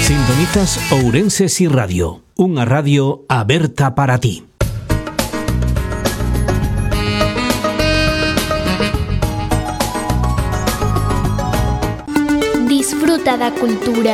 Sintonizas Ourense Si Radio, unha radio aberta para ti. Disfruta da cultura.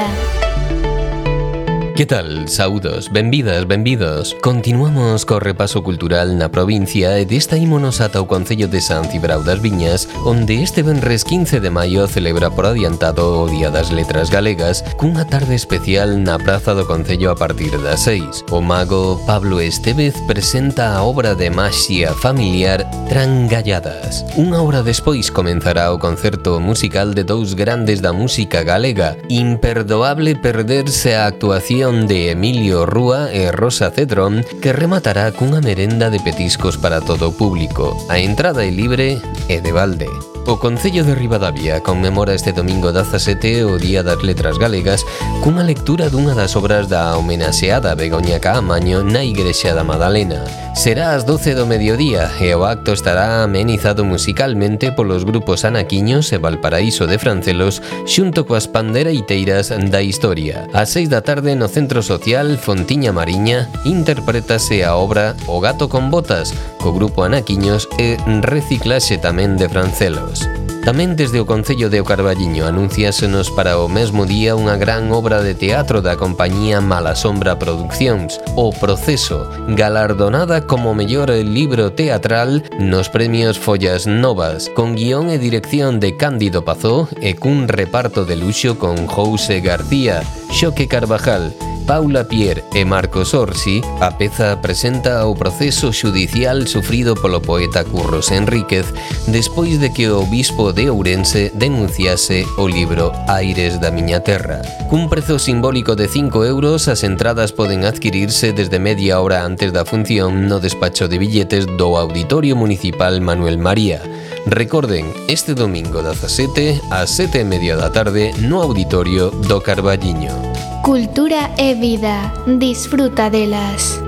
Que tal? Saúdos, benvidas, benvidos. Continuamos co repaso cultural na provincia e desta ímonos ata o Concello de San Cibrao das Viñas, onde este venres 15 de maio celebra por adiantado o Día das Letras Galegas cunha tarde especial na Praza do Concello a partir das 6. O mago Pablo Estevez presenta a obra de maxia familiar Trangalladas. Unha hora despois comenzará o concerto musical de dous grandes da música galega. Imperdoable perderse a actuación de Emilio Rúa e Rosa Cedrón, que rematará cunha merenda de petiscos para todo o público. A entrada é libre e de balde. O Concello de Ribadavia conmemora este domingo 17 o Día das Letras Galegas cunha lectura dunha das obras da homenaxeada Begoña Caamaño na Igrexa da Madalena. Será ás 12 do mediodía e o acto estará amenizado musicalmente polos grupos Anaquiños e Valparaíso de Francelos xunto coas pandereiteiras da historia. Ás 6 da tarde no Centro Social Fontiña Mariña interprétase a obra O Gato con Botas co grupo Anaquiños e reciclaxe tamén de Francelos. Tamén desde o Concello de O Carballiño anunciásenos para o mesmo día unha gran obra de teatro da compañía Malasombra Produccións, O Proceso, galardonada como mellor libro teatral nos premios Follas Novas, con guión e dirección de Cándido Pazó e cun reparto de luxo con José García, Xoque Carvajal, Paula Pierre e Marcos Orsi. A peza presenta o proceso xudicial sufrido polo poeta Curros Enríquez despois de que o bispo de Ourense denunciase o libro Aires da miña terra. Cun prezo simbólico de 5 euros, as entradas poden adquirirse desde media hora antes da función no despacho de billetes do Auditorio Municipal Manuel María. Recorden, este domingo 17 ás 7:30 da tarde no Auditorio do Carballiño. Cultura e vida. Disfruta delas.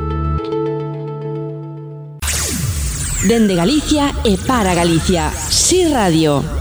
Dende Galicia e para Galicia. Si Radio.